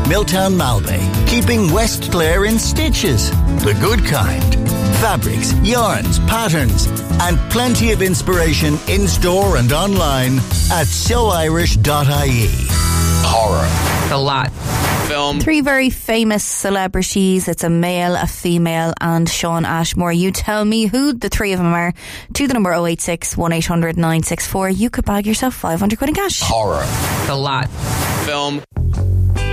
Milltown Malbay, keeping West Clare in stitches. The good kind. Fabrics, yarns, patterns, and plenty of inspiration in-store and online at soirish.ie. Horror. A lot. Film. 3 very famous celebrities. It's a male, a female, and Sean Ashmore. You tell me who the 3 of them are. To the number 086 1800 964. You could bag yourself 500 quid in cash. Horror. A lot. Film.